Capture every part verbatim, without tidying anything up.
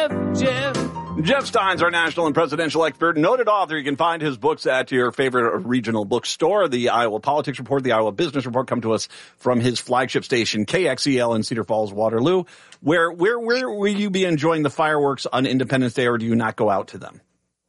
Jeff, Jeff. Jeff Stein's our national and presidential expert, noted author. You can find his books at your favorite regional bookstore. The Iowa Politics Report, the Iowa Business Report come to us from his flagship station, K X E L in Cedar Falls, Waterloo. Where, where, where will you be enjoying the fireworks on Independence Day, or do you not go out to them?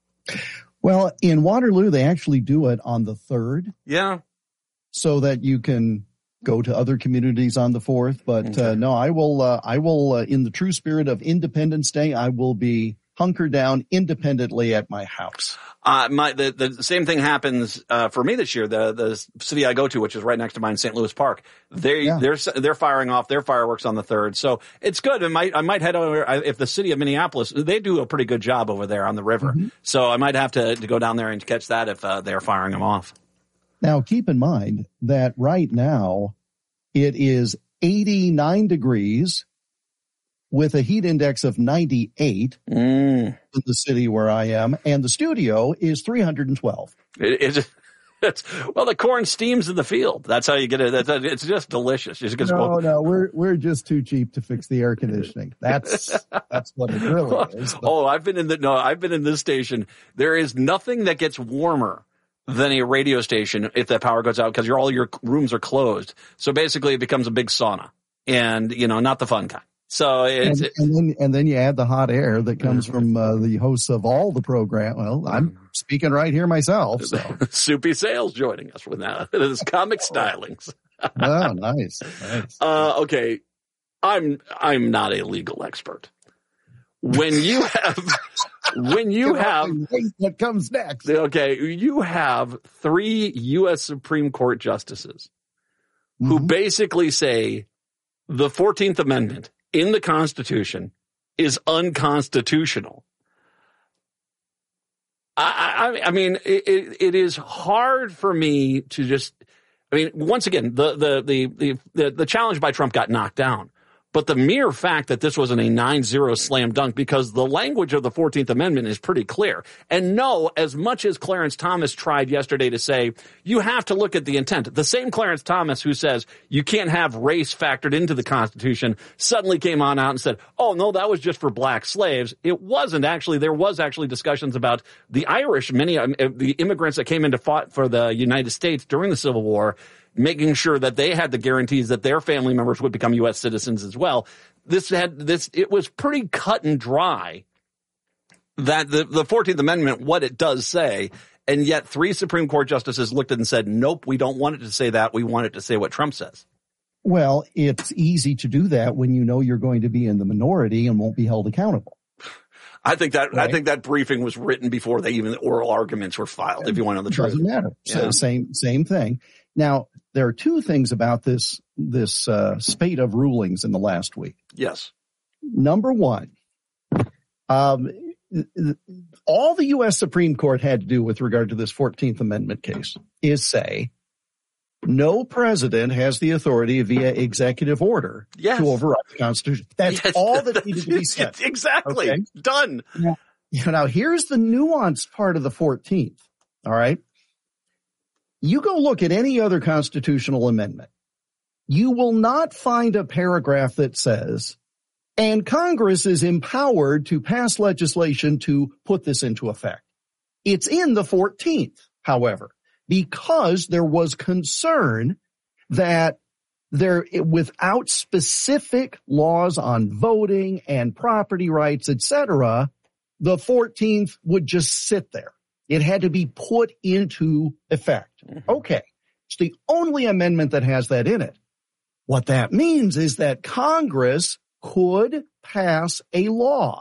Well, in Waterloo, they actually do it on the third. Yeah. So that you can go to other communities on the fourth. But, okay. uh, no, I will, uh, I will, uh, in the true spirit of Independence Day, I will be hunker down independently at my house. Uh, my, the, the same thing happens, uh, for me this year. The, the city I go to, which is right next to mine, Saint Louis Park, they, yeah. they're, they're firing off their fireworks on the third. So it's good. I might, I might head over, if the city of Minneapolis, they do a pretty good job over there on the river. Mm-hmm. So I might have to, to go down there and catch that if, uh, they're firing them off. Now keep in mind that right now it is eighty-nine degrees with a heat index of ninety-eight mm. in the city where I am, and the studio is three hundred twelve. It, it's, it's, well, the corn steams in the field. That's how you get it. That's, it's just delicious. Just no, well, no, we're we're just too cheap to fix the air conditioning. That's that's what it really is. But. Oh, I've been in the no, I've been in this station. There is nothing that gets warmer than a radio station if the power goes out, because all your rooms are closed. So basically, it becomes a big sauna, and you know, not the fun kind. So it's, and, and then and then you add the hot air that comes from uh, the hosts of all the program. Well, I'm speaking right here myself. So. Soupy Sales joining us with that. It is comic stylings. Oh, nice, nice. Uh, okay, I'm I'm not a legal expert. When you have when you have what comes next? Okay, you have three U S Supreme Court justices mm-hmm. who basically say the fourteenth Amendment in the Constitution is unconstitutional. I, I, I mean, it, it is hard for me to just, I mean, once again, the, the, the, the, the challenge by Trump got knocked down. But the mere fact that this wasn't a nine zero slam dunk, because the language of the fourteenth Amendment is pretty clear. And no, as much as Clarence Thomas tried yesterday to say, you have to look at the intent. The same Clarence Thomas who says you can't have race factored into the Constitution suddenly came on out and said, oh, no, that was just for black slaves. It wasn't actually. There was actually discussions about the Irish, many um, the immigrants that came in to fight for the United States during the Civil War, making sure that they had the guarantees that their family members would become U S citizens as well. This had this, it was pretty cut and dry that the, the fourteenth Amendment, what it does say, and yet three Supreme Court justices looked at it and said, nope, we don't want it to say that. We want it to say what Trump says. Well, it's easy to do that when you know you're going to be in the minority and won't be held accountable. I think that, right? I think that briefing was written before they even, the oral arguments were filed, if you want to know the truth. Doesn't matter. Yeah. So same, same thing. Now, there are two things about this, this, uh, spate of rulings in the last week. Yes. Number one, um, all the U S Supreme Court had to do with regard to this fourteenth Amendment case is say, no president has the authority via executive order yes. to override the Constitution. That's yes. all that needed to be said. Exactly. Okay? Done. Now, now, here's the nuanced part of the fourteenth. All right. You go look at any other constitutional amendment. You will not find a paragraph that says, and Congress is empowered to pass legislation to put this into effect. It's in the fourteenth, however, because there was concern that there, without specific laws on voting and property rights, et cetera, the fourteenth would just sit there. It had to be put into effect. Mm-hmm. Okay. It's the only amendment that has that in it. What that means is that Congress could pass a law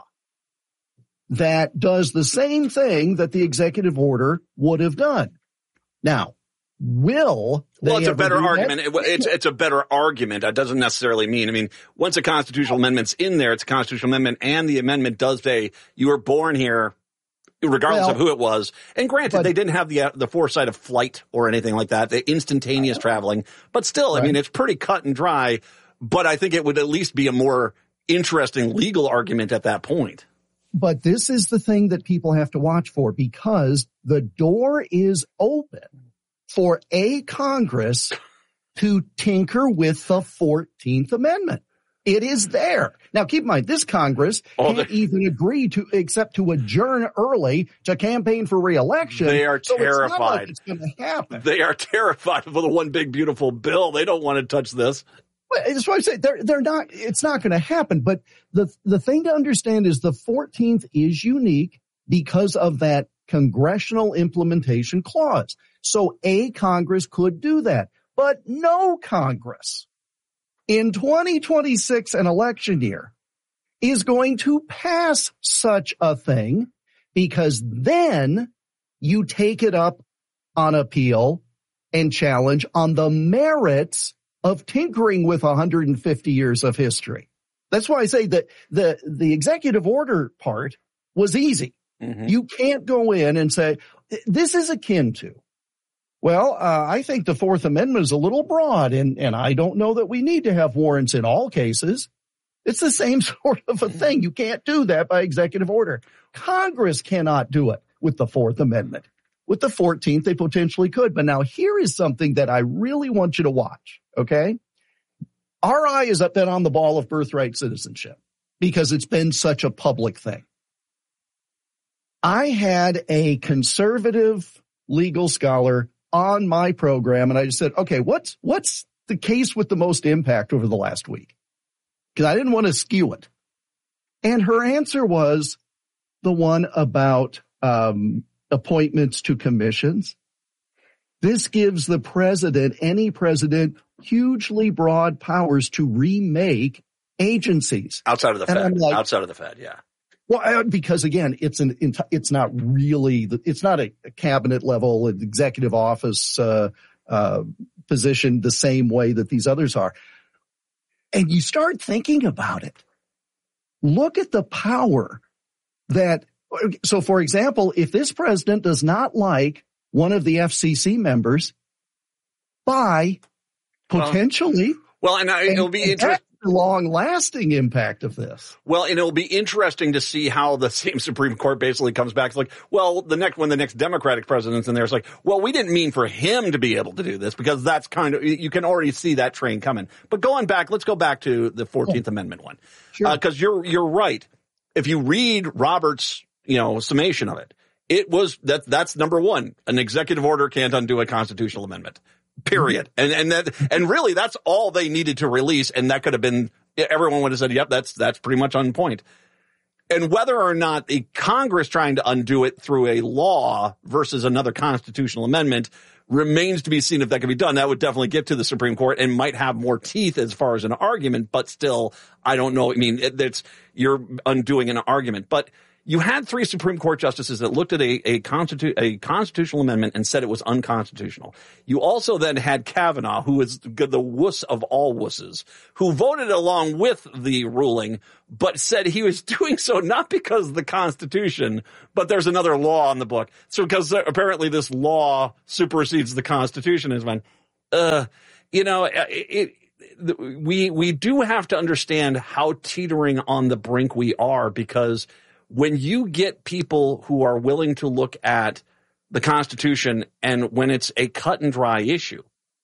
that does the same thing that the executive order would have done. Now, will they Well, it's a ever better do argument. that? It, it's, it's a better argument. That doesn't necessarily mean, I mean, once a constitutional amendment's in there, it's a constitutional amendment, and the amendment does say you were born here regardless well, of who it was. And granted, but, they didn't have the uh, the foresight of flight or anything like that, the instantaneous traveling. But still, right. I mean, it's pretty cut and dry. But I think it would at least be a more interesting legal argument at that point. But this is the thing that people have to watch for, because the door is open for a Congress to tinker with the fourteenth Amendment. It is there. Now, keep in mind, this Congress oh, can't even agree to, except to adjourn early to campaign for re-election. They are so terrified. It's not like it's going to happen. They are terrified of the one big beautiful bill. They don't want to touch this. Well, that's why I say they're, they're not, it's not going to happen. But the, the thing to understand is the fourteenth is unique because of that congressional implementation clause. So a Congress could do that, but no Congress in twenty twenty-six, an election year, is going to pass such a thing, because then you take it up on appeal and challenge on the merits of tinkering with one hundred fifty years of history. That's why I say that the, the executive order part was easy. Mm-hmm. You can't go in and say, this is akin to, well, uh, I think the Fourth Amendment is a little broad, and, and I don't know that we need to have warrants in all cases. It's the same sort of a thing. You can't do that by executive order. Congress cannot do it with the Fourth Amendment. With the fourteenth, they potentially could. But now here is something that I really want you to watch, okay? Our eye is up then on the ball of birthright citizenship because it's been such a public thing. I had a conservative legal scholar on my program, and I just said, okay, what's, what's the case with the most impact over the last week? Because I didn't want to skew it. And her answer was the one about um, appointments to commissions. This gives the president, any president, hugely broad powers to remake agencies. Outside of the Fed. Like, outside of the Fed, yeah. Well, because again, it's an, it's not really, it's not a cabinet level, executive office, uh, uh, position the same way that these others are. And you start thinking about it. Look at the power that, so for example, if this president does not like one of the F C C members, by potentially. Well, well and I, it'll be interesting. Long-lasting impact of this. Well, and it'll be interesting to see how the same Supreme Court basically comes back. It's like, well, the next when the next Democratic president's in there, it's like, well, we didn't mean for him to be able to do this, because that's kind of, you can already see that train coming. But going back, let's go back to the fourteenth oh. Amendment one, because sure. uh, you're you're right. If you read Roberts, you know, summation of it, it was that that's number one. An executive order can't undo a constitutional amendment. Period. And, and that, and really that's all they needed to release. And that could have been, everyone would have said, yep, that's, that's pretty much on point. And whether or not the Congress trying to undo it through a law versus another constitutional amendment remains to be seen if that can be done. That would definitely get to the Supreme Court and might have more teeth as far as an argument, but still, I don't know. I mean, it, it's, you're undoing an argument, but you had three Supreme Court justices that looked at a, a, constitu- a constitutional amendment and said it was unconstitutional. You also then had Kavanaugh, who is the wuss of all wusses, who voted along with the ruling, but said he was doing so not because of the Constitution, but there's another law on the book. So because apparently this law supersedes the Constitution is when, uh, you know, it, it, we, we do have to understand how teetering on the brink we are, because when you get people who are willing to look at the Constitution and when it's a cut and dry issue,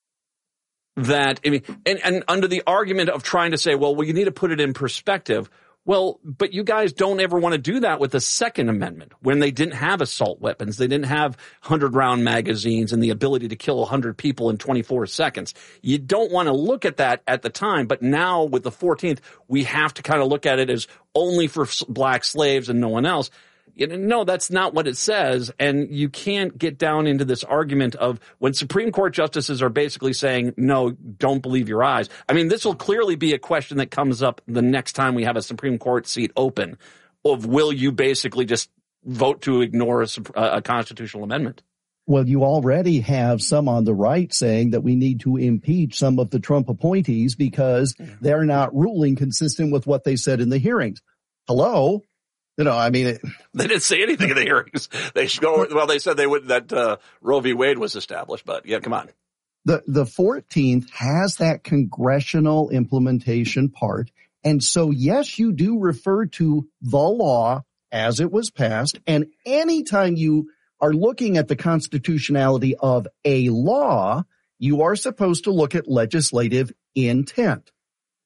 that, I mean, and, and under the argument of trying to say, well, well, you need to put it in perspective. Well, but you guys don't ever want to do that with the Second Amendment when they didn't have assault weapons. They didn't have hundred round magazines and the ability to kill a hundred people in twenty-four seconds. You don't want to look at that at the time. But now with the fourteenth, we have to kind of look at it as only for black slaves and no one else. You know, no, that's not what it says. And you can't get down into this argument of when Supreme Court justices are basically saying, no, don't believe your eyes. I mean, this will clearly be a question that comes up the next time we have a Supreme Court seat open of will you basically just vote to ignore a, a constitutional amendment? Well, you already have some on the right saying that we need to impeach some of the Trump appointees because they're not ruling consistent with what they said in the hearings. Hello? You know, I mean, it, they didn't say anything in the hearings. They should go, well, they said they would, that, uh, Roe v. Wade was established, but yeah, come on. The, the fourteenth has that congressional implementation part. And so, yes, you do refer to the law as it was passed. And anytime you are looking at the constitutionality of a law, you are supposed to look at legislative intent.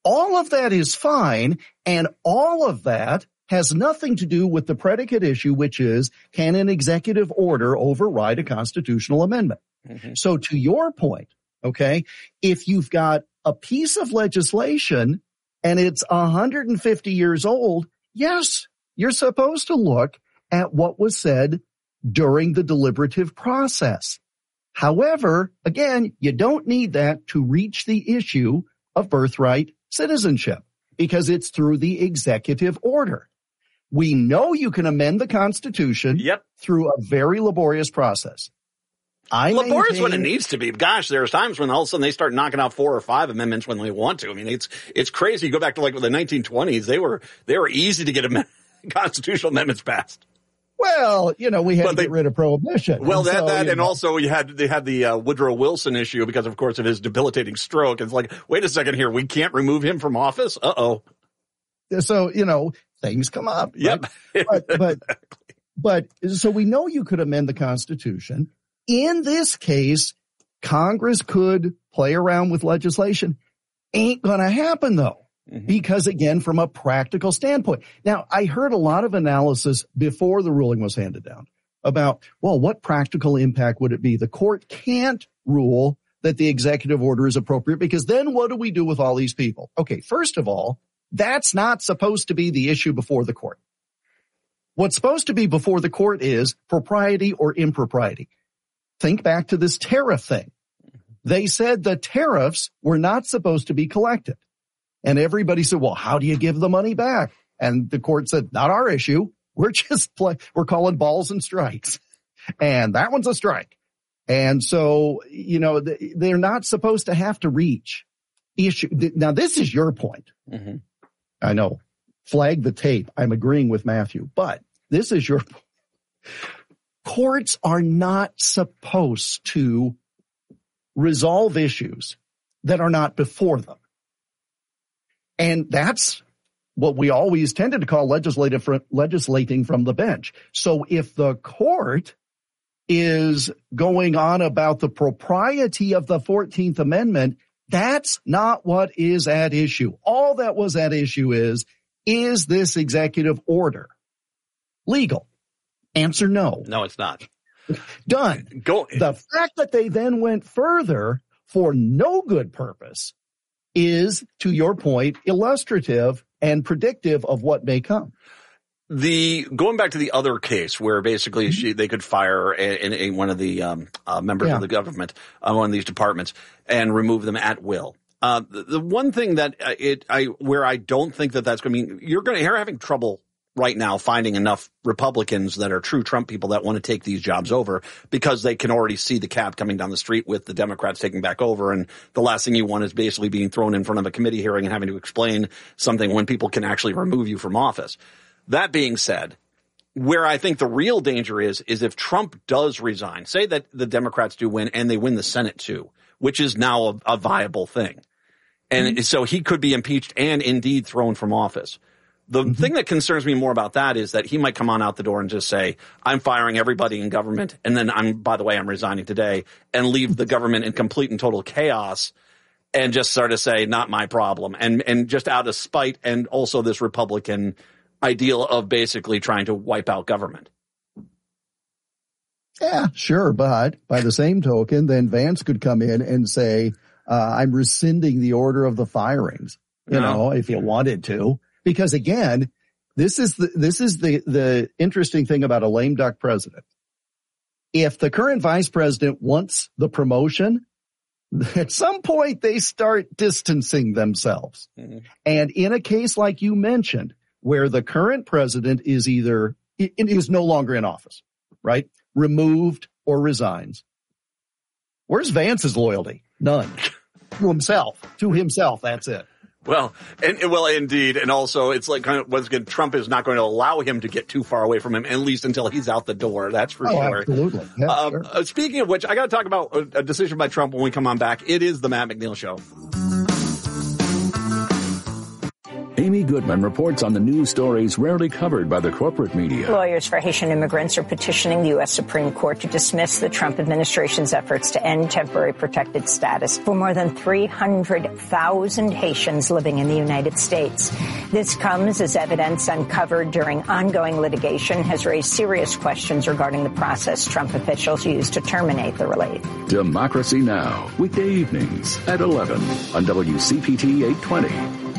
All of that is fine, and all of that has nothing to do with the predicate issue, which is, can an executive order override a constitutional amendment? Mm-hmm. So to your point, okay, if you've got a piece of legislation and it's one hundred fifty years old, yes, you're supposed to look at what was said during the deliberative process. However, again, you don't need that to reach the issue of birthright citizenship because it's through the executive order. We know you can amend the Constitution yep. through a very laborious process. I laborious maintain, when it needs to be. Gosh, there's times when all of a sudden they start knocking out four or five amendments when they want to. I mean, it's it's crazy. You go back to like the nineteen twenties; they were they were easy to get am- constitutional amendments passed. Well, you know, we had but to they, get rid of prohibition. Well, and that so, that and know. also you had they had the uh, Woodrow Wilson issue because, of course, of his debilitating stroke. It's like, wait a second here, we can't remove him from office. Uh oh. So you know, things come up. Yep. Right? but but but so we know you could amend the Constitution. In this case, Congress could play around with legislation. Ain't gonna happen though. Mm-hmm. Because again, from a practical standpoint. Now, I heard a lot of analysis before the ruling was handed down about, well, what practical impact would it be? The court can't rule that the executive order is appropriate because then what do we do with all these people? Okay, first of all, that's not supposed to be the issue before the court. What's supposed to be before the court is propriety or impropriety. Think back to this tariff thing. They said the tariffs were not supposed to be collected. And everybody said, well, how do you give the money back? And the court said, not our issue. We're just play, we're calling balls and strikes. And that one's a strike. And so, you know, they're not supposed to have to reach issue. Now, this is your point. Mm-hmm. I know. Flag the tape. I'm agreeing with Matthew, but this is your point. Courts are not supposed to resolve issues that are not before them. And that's what we always tended to call legislative legislating from the bench. So if the court is going on about the propriety of the fourteenth Amendment, that's not what is at issue. All that was at issue is, is this executive order legal? Answer no. No, it's not. Done. Go. The fact that they then went further for no good purpose is, to your point, illustrative and predictive of what may come. The going back to the other case where basically mm-hmm. she, they could fire a, a, a, one of the um, uh, members yeah. of the government, uh, one of these departments, and remove them at will. Uh, the, the one thing that it I where I don't think that that's going to mean you're going to you're having trouble right now finding enough Republicans that are true Trump people that want to take these jobs over because they can already see the cab coming down the street with the Democrats taking back over. And the last thing you want is basically being thrown in front of a committee hearing and having to explain something when people can actually remove you from office. That being said, where I think the real danger is, is if Trump does resign, say that the Democrats do win and they win the Senate too, which is now a, a viable thing. And mm-hmm. so he could be impeached and indeed thrown from office. The mm-hmm. thing that concerns me more about that is that he might come on out the door and just say, I'm firing everybody in government. And then I'm, by the way, I'm resigning today and leave the government in complete and total chaos and just sort of say, not my problem. And, and just out of spite and also this Republican ideal of basically trying to wipe out government. Yeah, sure. But by the same token, then Vance could come in and say, uh, I'm rescinding the order of the firings, you no. know, if you wanted to. Because again, this is the, this is the, the interesting thing about a lame duck president. If the current vice president wants the promotion, at some point they start distancing themselves. Mm-hmm. And in a case like you mentioned, where the current president is either, it is no longer in office, right? Removed or resigns. Where's Vance's loyalty? None. To himself. To himself. That's it. Well, and well, indeed, and also it's like kind of once again, Trump is not going to allow him to get too far away from him, at least until he's out the door. That's for oh, sure. Absolutely. Yeah, um, sure. uh, speaking of which, I got to talk about a, a decision by Trump when we come on back. It is the Matt McNeil Show. Amy Goodman reports on the news stories rarely covered by the corporate media. Lawyers for Haitian immigrants are petitioning the U S Supreme Court to dismiss the Trump administration's efforts to end temporary protected status for more than three hundred thousand Haitians living in the United States. This comes as evidence uncovered during ongoing litigation has raised serious questions regarding the process Trump officials used to terminate the relief. Democracy Now! Weekday evenings at eleven on W C P T eight twenty.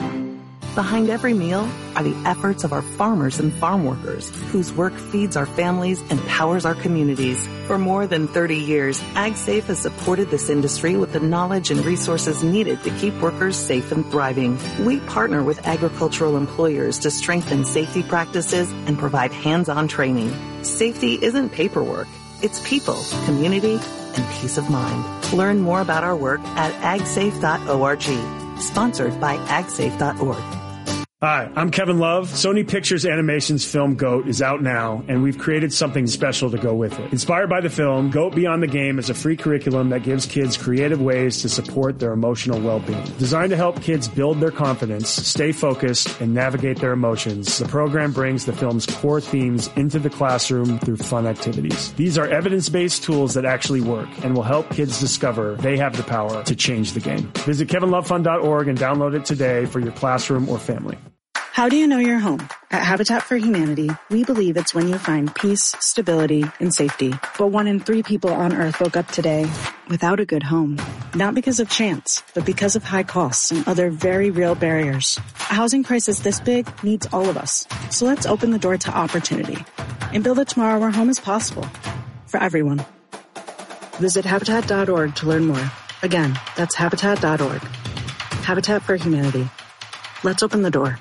Behind every meal are the efforts of our farmers and farm workers, whose work feeds our families and powers our communities. For more than thirty years, AgSafe has supported this industry with the knowledge and resources needed to keep workers safe and thriving. We partner with agricultural employers to strengthen safety practices and provide hands-on training. Safety isn't paperwork. It's people, community, and peace of mind. Learn more about our work at ag safe dot org. Sponsored by ag safe dot org. Hi, I'm Kevin Love. Sony Pictures Animation's film GOAT is out now, and we've created something special to go with it. Inspired by the film, GOAT Beyond the Game is a free curriculum that gives kids creative ways to support their emotional well-being. Designed to help kids build their confidence, stay focused, and navigate their emotions, the program brings the film's core themes into the classroom through fun activities. These are evidence-based tools that actually work and will help kids discover they have the power to change the game. Visit kevin love fund dot org and download it today for your classroom or family. How do you know you're home? At Habitat for Humanity, we believe it's when you find peace, stability, and safety. But one in three people on Earth woke up today without a good home. Not because of chance, but because of high costs and other very real barriers. A housing crisis this big needs all of us. So let's open the door to opportunity and build a tomorrow where home is possible for everyone. Visit habitat dot org to learn more. Again, that's habitat dot org. Habitat for Humanity. Let's open the door.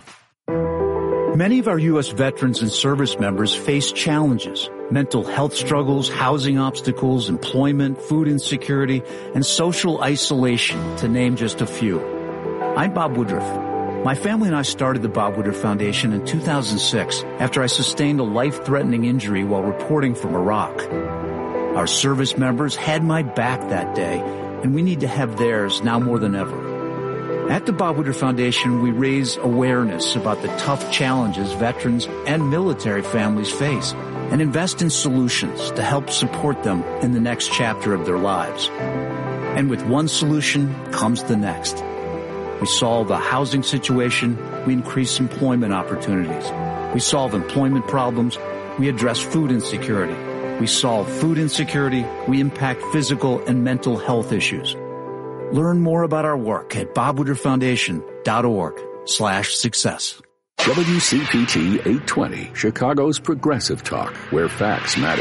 Many of our U S veterans and service members face challenges, mental health struggles, housing obstacles, employment, food insecurity, and social isolation, to name just a few. I'm Bob Woodruff. My family and I started the Bob Woodruff Foundation in two thousand six after I sustained a life-threatening injury while reporting from Iraq. Our service members had my back that day, and we need to have theirs now more than ever. At the Bob Woodruff Foundation, we raise awareness about the tough challenges veterans and military families face and invest in solutions to help support them in the next chapter of their lives. And with one solution comes the next. We solve a housing situation, we increase employment opportunities. We solve employment problems, we address food insecurity. We solve food insecurity, we impact physical and mental health issues. Learn more about our work at bob woodruff foundation dot org slash success. W C P T eight twenty, Chicago's progressive talk, where facts matter.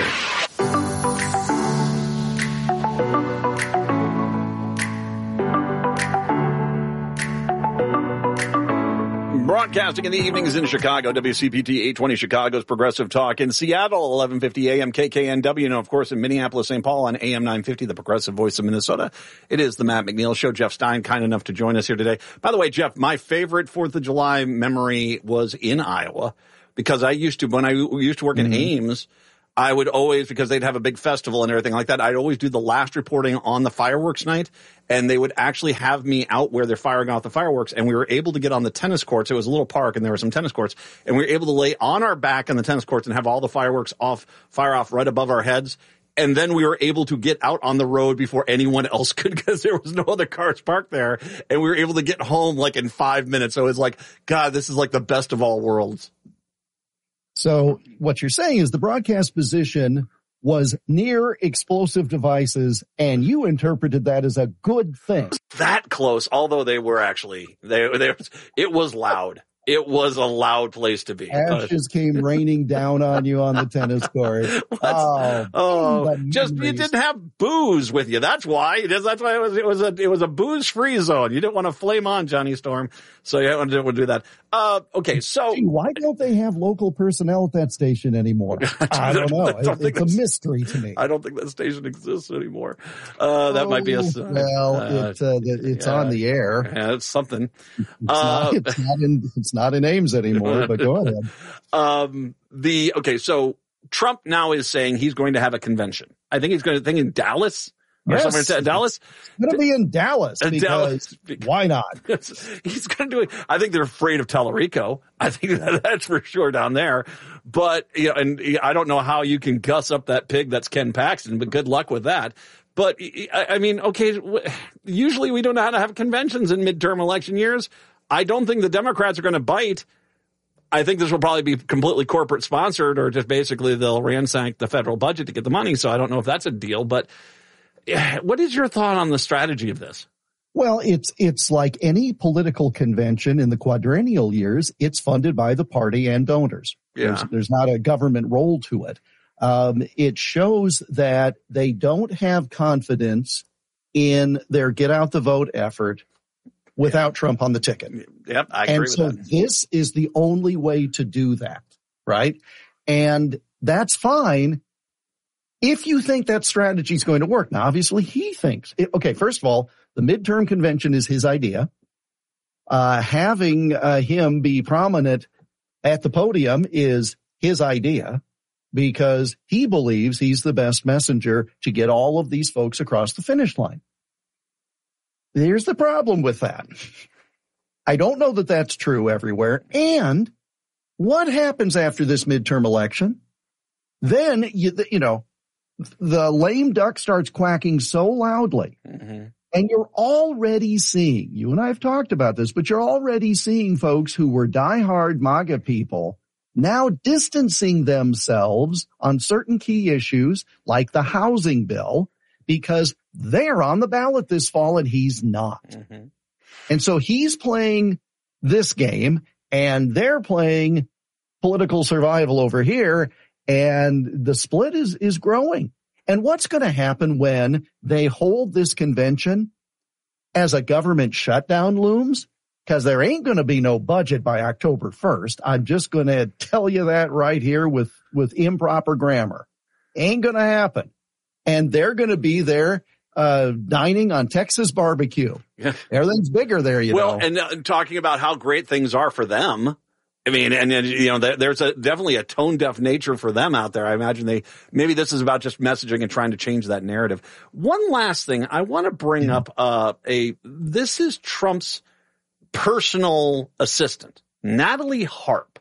Broadcasting in the evenings in Chicago, W C P T eight twenty, Chicago's progressive talk. In Seattle, eleven fifty A M K K N W. And, of course, in Minneapolis, Saint Paul on A M nine fifty, the progressive voice of Minnesota. It is the Matt McNeil Show. Jeff Stein, kind enough to join us here today. By the way, Jeff, my favorite fourth of July memory was in Iowa because I used to, when I used to work mm-hmm. in Ames, I would always, because they'd have a big festival and everything like that, I'd always do the last reporting on the fireworks night, and they would actually have me out where they're firing off the fireworks, and we were able to get on the tennis courts. It was a little park, and there were some tennis courts, and we were able to lay on our back on the tennis courts and have all the fireworks off, fire off right above our heads. And then we were able to get out on the road before anyone else could because there was no other cars parked there, and we were able to get home like in five minutes. So it was like, God, this is like the best of all worlds. So what you're saying is the broadcast position was near explosive devices, and you interpreted that as a good thing. That close, although they were actually, they, they, it was loud. It was a loud place to be. Ashes came raining down on you on the tennis court. Oh, oh just you didn't have booze with you. That's why. That's why it was. It was a. It was a booze-free zone. You didn't want to flame on Johnny Storm, so you didn't do that. Uh, okay, so Gee, why don't they have local personnel at that station anymore? I don't know. I don't it's a mystery to me. I don't think that station exists anymore. Uh, that oh, might be a. Well, uh, it, uh, it's yeah, on the air. Yeah, it's something. It's, uh, not, it's not in. It's not in Ames anymore, but go ahead. Um, the, okay, so Trump now is saying he's going to have a convention. I think he's going to think in Dallas, Or Yes. somewhere in Dallas? It's going to be in Dallas Uh, because, Dallas. why not? He's going to do it. I think they're afraid of Tellerico. I think that, that's for sure down there. But, you know, and I don't know how you can guss up that pig that's Ken Paxton, but good luck with that. But, I mean, okay, usually we don't know how to have conventions in midterm election years. I don't think the Democrats are going to bite. I think this will probably be completely corporate sponsored, or just basically they'll ransack the federal budget to get the money. So I don't know if that's a deal. But what is your thought on the strategy of this? Well, it's it's like any political convention in the quadrennial years. It's funded by the party and donors. Yeah. There's, there's not a government role to it. Um, it shows that they don't have confidence in their get out the vote effort without yeah. Trump on the ticket. Yep, I agree and with so that. This is the only way to do that, right? And that's fine if you think that strategy is going to work. Now, obviously, he thinks. It, okay, first of all, the midterm convention is his idea. Uh, having uh, him be prominent at the podium is his idea, because he believes he's the best messenger to get all of these folks across the finish line. Here's the problem with that. I don't know that that's true everywhere. And what happens after this midterm election? Then, you, you know, the lame duck starts quacking so loudly. Mm-hmm. And you're already seeing, you and I have talked about this, but you're already seeing folks who were diehard MAGA people now distancing themselves on certain key issues like the housing bill, because they're on the ballot this fall and he's not. Mm-hmm. And so he's playing this game and they're playing political survival over here, and the split is, is growing. And what's going to happen when they hold this convention as a government shutdown looms? Because there ain't going to be no budget by October first. I'm just going to tell you that right here with, with improper grammar. Ain't going to happen. And they're going to be there uh, dining on Texas barbecue. Yeah. Everything's bigger there, you well, know. Well, and uh, talking about how great things are for them. I mean, and, and you know, there, there's a definitely a tone-deaf nature for them out there. I imagine they, maybe this is about just messaging and trying to change that narrative. One last thing, I want to bring yeah. up uh, a, this is Trump's personal assistant, Natalie Harp.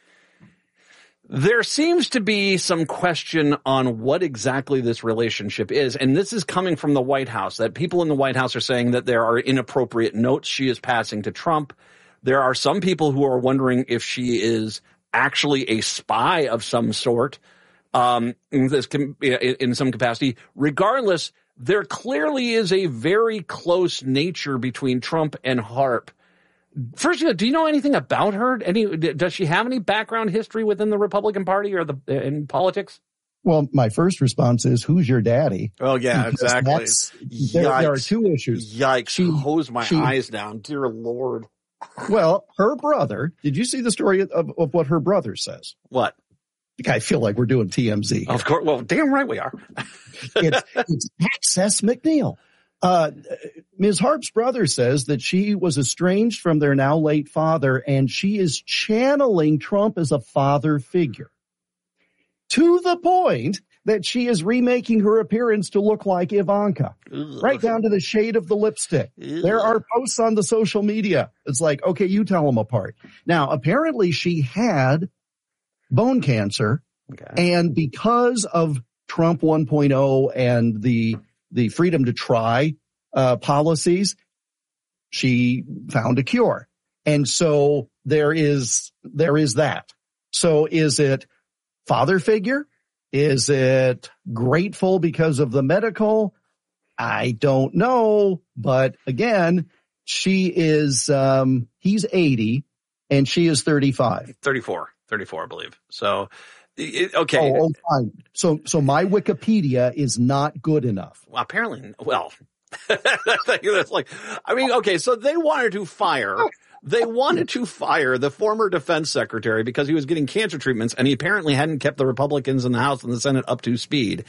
There seems to be some question on what exactly this relationship is, and this is coming from the White House, that people in the White House are saying that there are inappropriate notes she is passing to Trump. There are some people who are wondering if she is actually a spy of some sort, um, in, this, in some capacity. Regardless, there clearly is a very close nature between Trump and Harp. First, do you know anything about her? Any, does she have any background history within the Republican Party or the in politics? Well, my first response is, who's your daddy? Oh, yeah, exactly. There, there are two issues. Yikes. She hosed my she, eyes down. Dear Lord. Well, her brother, did you see the story of, of what her brother says? What? I feel like we're doing T M Z. Of course. Well, damn right we are. it's, it's Access McNeil. Uh, Miz Harp's brother says that she was estranged from their now late father, and she is channeling Trump as a father figure, to the point that she is remaking her appearance to look like Ivanka, Ugh. right down to the shade of the lipstick. Ugh. There are posts on the social media. It's like, okay, you tell them apart. Now, apparently she had bone cancer, okay. and because of Trump one point oh and the the freedom to try uh, policies, she found a cure. And so there is, there is that. So is it father figure? Is it grateful because of the medical? I don't know. But again, she is, um, he's eighty and she is thirty-five. thirty-four, thirty-four, I believe. So, It, okay. Oh, oh, fine. So, so my Wikipedia is not good enough. Well, apparently, well, that's like, I mean, okay. So they wanted to fire, they wanted to fire the former defense secretary because he was getting cancer treatments, and he apparently hadn't kept the Republicans in the House and the Senate up to speed.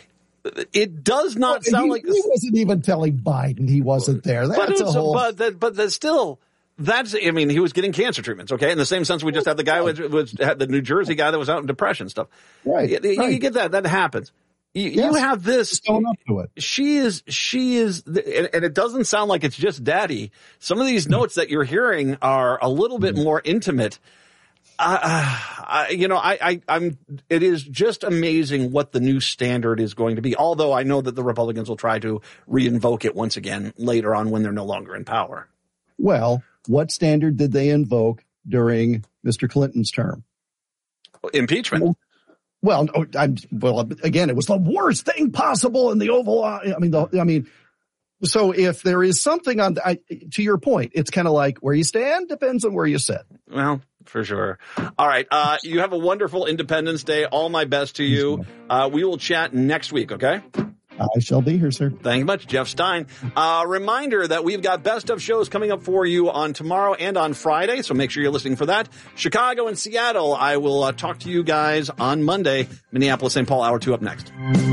It does not well, sound he, like he wasn't even telling Biden he wasn't there. That's but a whole. But that, but that's still. That's, I mean, he was getting cancer treatments, okay? In the same sense, we just had the guy with, was, had the New Jersey guy that was out in depression stuff. Right. You, right. you get that. That happens. You, yes, you have this. Going up to it. She is, she is, and, and it doesn't sound like it's just daddy. Some of these notes that you're hearing are a little bit more intimate. Uh, I, you know, I, I, I'm, it is just amazing what the new standard is going to be. Although I know that the Republicans will try to reinvoke it once again later on when they're no longer in power. Well, what standard did they invoke during Mister Clinton's term? Impeachment. Well, no, I'm, well, again, it was the worst thing possible in the Oval. I mean, the, I mean, so if there is something on, I, to your point, it's kind of like where you stand depends on where you sit. Well, for sure. All right. Uh, you have a wonderful Independence Day. All my best to you. Uh, we will chat next week. Okay. I shall be here, sir. Thank you much, Jeff Stein. Uh, reminder that we've got best of shows coming up for you on tomorrow and on Friday, so make sure you're listening for that. Chicago and Seattle, I will uh, talk to you guys on Monday. Minneapolis, Saint Paul, hour two up next.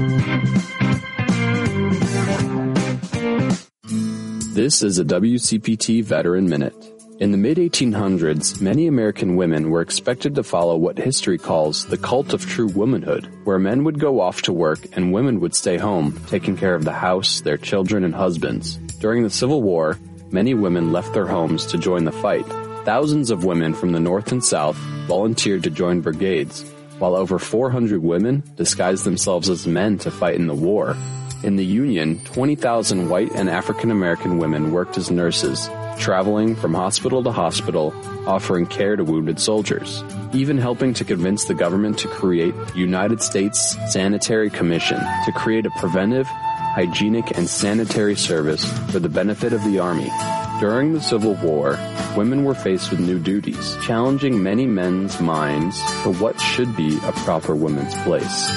This is a W C P T Veteran Minute. In the mid eighteen hundreds, many American women were expected to follow what history calls the cult of true womanhood, where men would go off to work and women would stay home, taking care of the house, their children, and husbands. During the Civil War, many women left their homes to join the fight. Thousands of women from the North and South volunteered to join brigades, while over four hundred women disguised themselves as men to fight in the war. In the Union, twenty thousand white and African American women worked as nurses, traveling from hospital to hospital, offering care to wounded soldiers, even helping to convince the government to create the United States Sanitary Commission to create a preventive, hygienic, and sanitary service for the benefit of the Army. During the Civil War, women were faced with new duties, challenging many men's minds for what should be a proper woman's place.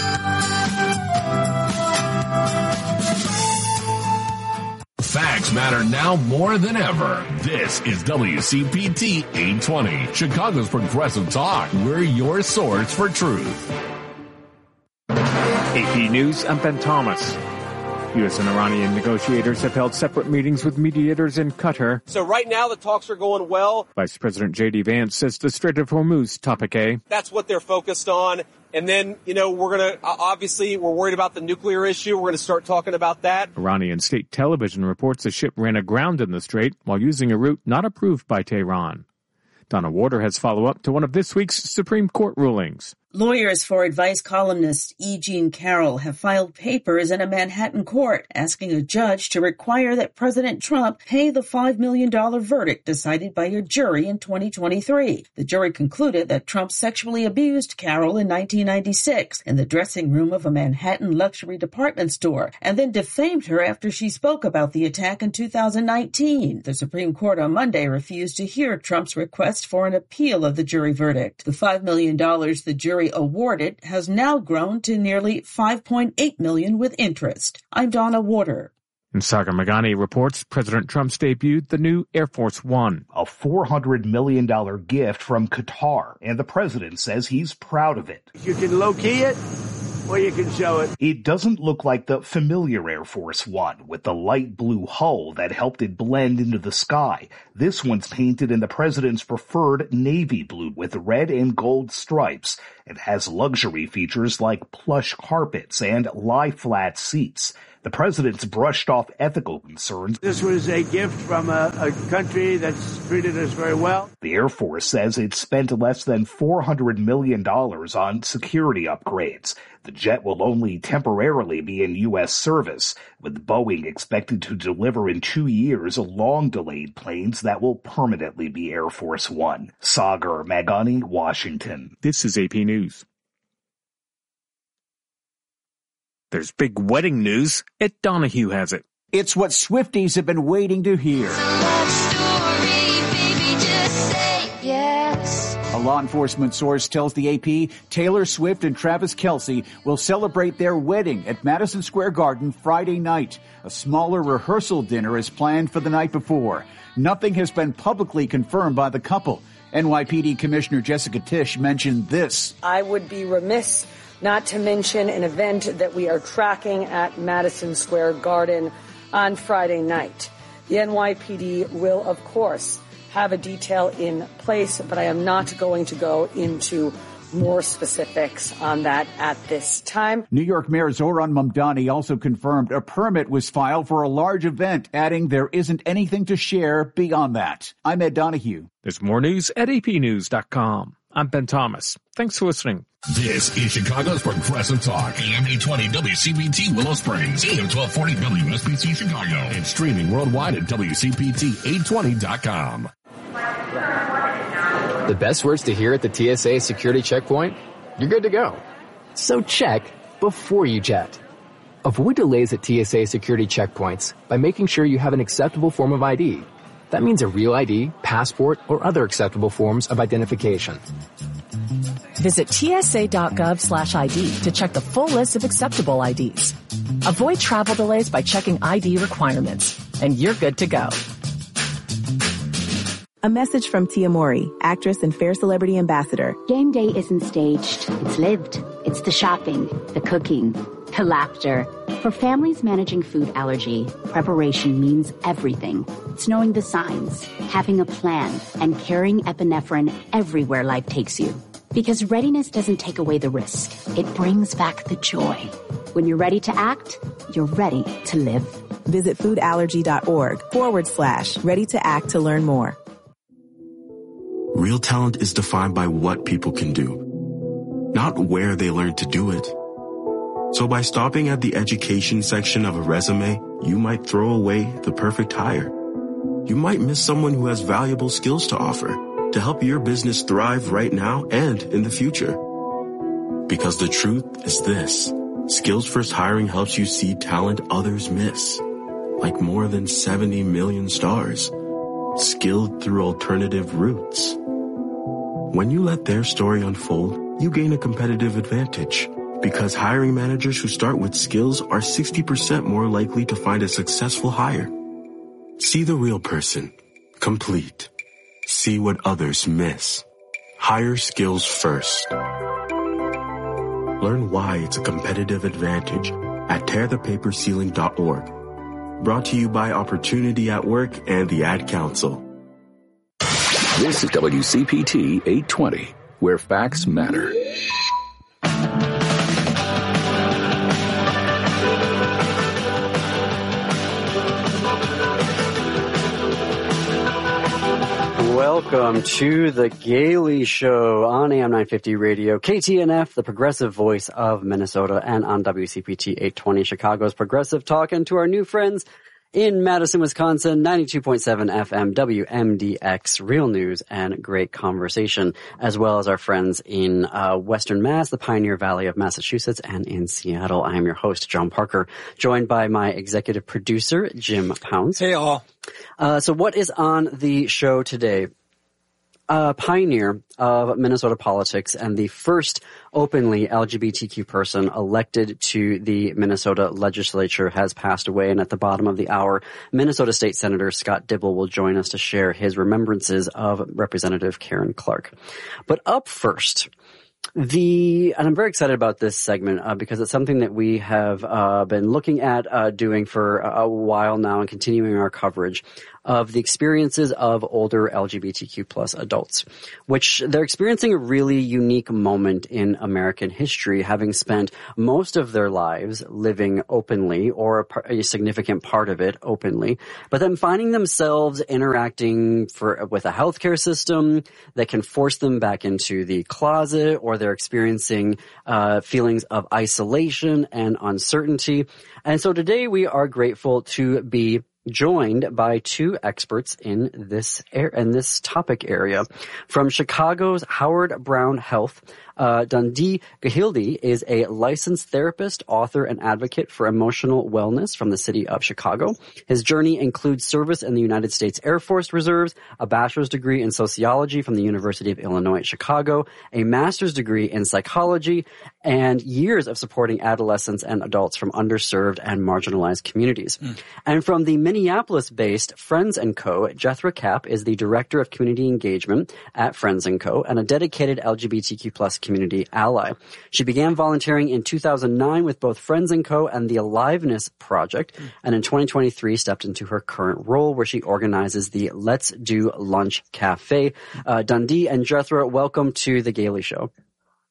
Facts matter now more than ever. This is W C P T eight twenty, Chicago's Progressive Talk. We're your source for truth. A P News, I'm Ben Thomas. U S and Iranian negotiators have held separate meetings with mediators in Qatar. So right now the talks are going well. Vice President J D Vance says the Strait of Hormuz, topic A. That's what they're focused on. And then, you know, we're going to, obviously, we're worried about the nuclear issue. We're going to start talking about that. Iranian state television reports a ship ran aground in the strait while using a route not approved by Tehran. Donna Warder has follow-up to one of this week's Supreme Court rulings. Lawyers for advice columnist E. Jean Carroll have filed papers in a Manhattan court asking a judge to require that President Trump pay the five million dollars verdict decided by a jury in twenty twenty-three. The jury concluded that Trump sexually abused Carroll in nineteen ninety-six in the dressing room of a Manhattan luxury department store and then defamed her after she spoke about the attack in two thousand nineteen. The Supreme Court on Monday refused to hear Trump's request for an appeal of the jury verdict. The five million dollars the jury awarded has now grown to nearly five point eight million dollars with interest. I'm Donna Warder. And Sagar Meghani reports President Trump's debuted the new Air Force One. A four hundred million dollars gift from Qatar, and the president says he's proud of it. You can low-key it, or you can show it. It doesn't look like the familiar Air Force One with the light blue hull that helped it blend into the sky. This one's painted in the president's preferred navy blue with red and gold stripes. It has luxury features like plush carpets and lie-flat seats. The president's brushed off ethical concerns. This was a gift from a, a country that's treated us very well. The Air Force says it spent less than four hundred million dollars on security upgrades. The jet will only temporarily be in U S service, with Boeing expected to deliver in two years long-delayed planes that will permanently be Air Force One. Sagar Meghani, Washington. This is A P News. There's big wedding news. Ed Donahue has it. It's what Swifties have been waiting to hear. A law enforcement source tells the A P Taylor Swift and Travis Kelce will celebrate their wedding at Madison Square Garden Friday night. A smaller rehearsal dinner is planned for the night before. Nothing has been publicly confirmed by the couple. N Y P D Commissioner Jessica Tisch mentioned this. I would be remiss not to mention an event that we are tracking at Madison Square Garden on Friday night. The N Y P D will, of course, have a detail in place, but I am not going to go into more specifics on that at this time. New York Mayor Zohran Mamdani also confirmed a permit was filed for a large event, adding there isn't anything to share beyond that. I'm Ed Donahue. There's more news at A P news dot com. I'm Ben Thomas. Thanks for listening. This is Chicago's Progressive Talk, A M eight twenty W C P T Willow Springs, A M twelve forty W S B C Chicago, and streaming worldwide at W C P T eight twenty dot com. The best words to hear at the T S A security checkpoint? You're good to go. So check before you jet. Avoid delays at T S A security checkpoints by making sure you have an acceptable form of I D. That means a real I D, passport, or other acceptable forms of identification. Visit T S A dot gov slash I D to check the full list of acceptable I Ds. Avoid travel delays by checking I D requirements, and you're good to go. A message from Tia Mori, actress and Fair Celebrity Ambassador. Game day isn't staged. It's lived. It's the shopping, the cooking, the laughter. For families managing food allergy, preparation means everything. It's knowing the signs, having a plan, and carrying epinephrine everywhere life takes you. Because readiness doesn't take away the risk. It brings back the joy. When you're ready to act, you're ready to live. Visit foodallergy.org forward slash ready to act to learn more. Real talent is defined by what people can do, not where they learn to do it. So by stopping at the education section of a resume, you might throw away the perfect hire. You might miss someone who has valuable skills to offer to help your business thrive right now and in the future. Because the truth is this: Skills First Hiring helps you see talent others miss, like more than seventy million stars, skilled through alternative routes. When you let their story unfold, you gain a competitive advantage, because hiring managers who start with skills are sixty percent more likely to find a successful hire. See the real person, complete. See what others miss. Hire skills first. Learn why it's a competitive advantage at tear the paper ceiling dot org. Brought to you by Opportunity at Work and the Ad Council. This is W C P T eight twenty, where facts matter. Welcome to the Gailey Show on A M nine fifty Radio, K T N F, the progressive voice of Minnesota, and on W C P T eight twenty, Chicago's Progressive Talk, and to our new friends in Madison, Wisconsin, ninety-two point seven F M W M D X, real news and great conversation, as well as our friends in uh, Western Mass, the Pioneer Valley of Massachusetts, and in Seattle. I am your host, John Parker, joined by my executive producer, Jim Pounds. Hey, all. Uh, so what is on the show today? A pioneer of Minnesota politics and the first openly L G B T Q person elected to the Minnesota legislature has passed away. And at the bottom of the hour, Minnesota State Senator Scott Dibble will join us to share his remembrances of Representative Karen Clark. But up first, the, and I'm very excited about this segment uh, because it's something that we have uh, been looking at uh, doing for a while now and continuing our coverage of the experiences of older L G B T Q plus adults, which they're experiencing a really unique moment in American history, having spent most of their lives living openly, or a, a significant part of it openly, but then finding themselves interacting for, with a healthcare system that can force them back into the closet, or they're experiencing uh, feelings of isolation and uncertainty. And so today we are grateful to be joined by two experts in this air, in this topic area. From Chicago's Howard Brown Health, uh, Dundee Gahildi is a licensed therapist, author, and advocate for emotional wellness from the city of Chicago. His journey includes service in the United States Air Force Reserves, a bachelor's degree in sociology from the University of Illinois at Chicago, a master's degree in psychology, and years of supporting adolescents and adults from underserved and marginalized communities. Mm. And from the Minneapolis-based Friends and Co., Jethra Kapp is the Director of Community Engagement at Friends and Co. and a dedicated L G B T Q plus community ally. She began volunteering in two thousand nine with both Friends and Co. and the Aliveness Project, mm. and in twenty twenty-three stepped into her current role where she organizes the Let's Do Lunch Cafe. Uh, Dundee and Jethra, welcome to the Gailey Show.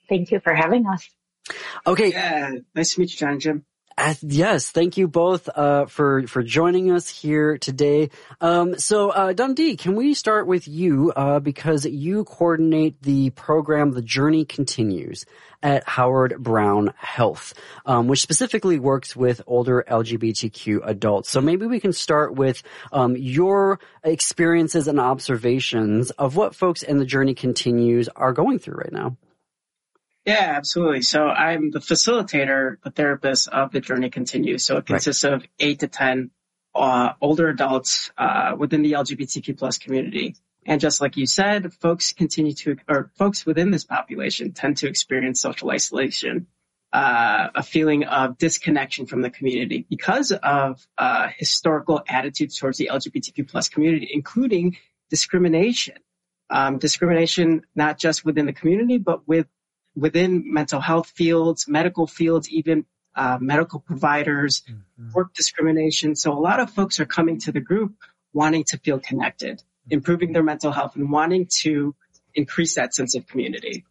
Thank you for having us. Okay. Yeah, nice to meet you, John and Jim. Uh, yes, thank you both uh, for for joining us here today. Um, so, uh, Dundee, can we start with you uh, because you coordinate the program "The Journey Continues" at Howard Brown Health, um, which specifically works with older L G B T Q adults. So maybe we can start with um, your experiences and observations of what folks in The Journey Continues are going through right now. Yeah, absolutely. So I'm the facilitator, the therapist of The Journey Continues. So it consists right. of eight to ten uh, older adults uh, within the L G B T Q plus community. And just like you said, folks continue to, or folks within this population tend to experience social isolation, uh, a feeling of disconnection from the community because of uh, historical attitudes towards the L G B T Q plus community, including discrimination. Um, discrimination not just within the community, but with within mental health fields, medical fields, even uh, medical providers, mm-hmm. work discrimination. So a lot of folks are coming to the group wanting to feel connected, improving their mental health, and wanting to increase that sense of community.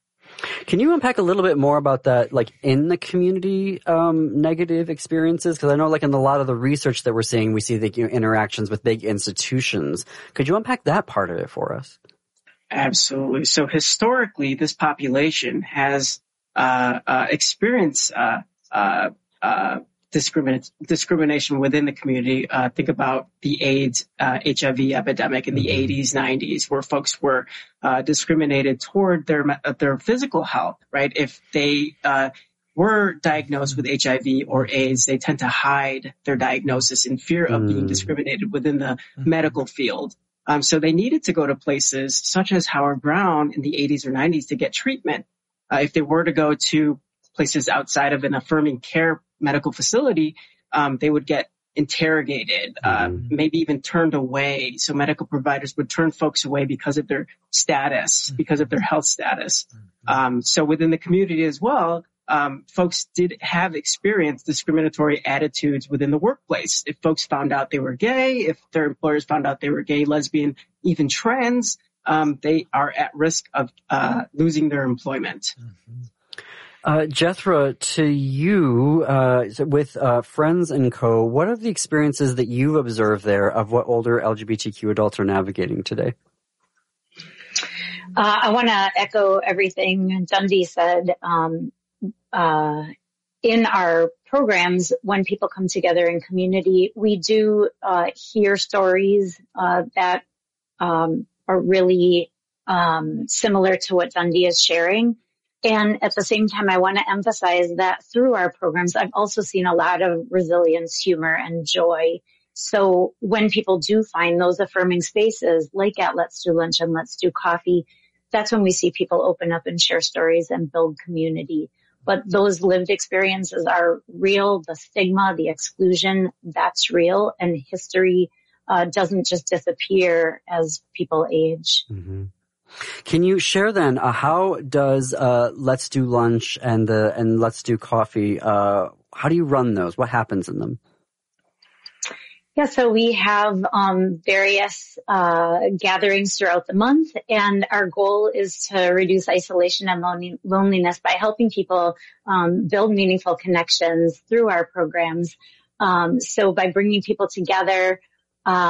Can you unpack a little bit more about that, like in the community, um, negative experiences? Because I know, like in a lot of the research that we're seeing, we see the you know, interactions with big institutions. Could you unpack that part of it for us? Absolutely. So historically, this population has uh, uh, experienced uh, uh, uh, discrimin- discrimination within the community. Uh, think about the AIDS, uh, H I V epidemic in the mm-hmm. eighties, nineties, where folks were uh, discriminated toward their their physical health. Right? If they uh, were diagnosed with H I V or AIDS, they tend to hide their diagnosis in fear of mm. being discriminated within the mm-hmm. medical field. Um, so they needed to go to places such as Howard Brown in the eighties or nineties to get treatment. Uh, if they were to go to places outside of an affirming care medical facility, um, they would get interrogated, uh, mm. maybe even turned away. So medical providers would turn folks away because of their status, because of their health status. Um, so within the community as well, Um, folks did have experienced discriminatory attitudes within the workplace. If folks found out they were gay, if their employers found out they were gay, lesbian, even trans, um, they are at risk of uh, losing their employment. Uh, Jethro, to you, uh, with uh, Friends and Co., what are the experiences that you've observed there of what older L G B T Q adults are navigating today? Uh, I want to echo everything Dundee said. Um, Uh, in our programs, when people come together in community, we do uh, hear stories uh, that um, are really um, similar to what Dundee is sharing. And at the same time, I want to emphasize that through our programs, I've also seen a lot of resilience, humor, and joy. So when people do find those affirming spaces, like at Let's Do Lunch and Let's Do Coffee, that's when we see people open up and share stories and build community. But those lived experiences are real. The stigma, the exclusion, that's real. And history uh, doesn't just disappear as people age. Mm-hmm. Can you share then, uh, how does uh, Let's Do Lunch and, the, and Let's Do Coffee, uh, how do you run those? What happens in them? Yeah, so we have um, various uh, gatherings throughout the month, and our goal is to reduce isolation and lon- loneliness by helping people um, build meaningful connections through our programs. Um, so by bringing people together, um,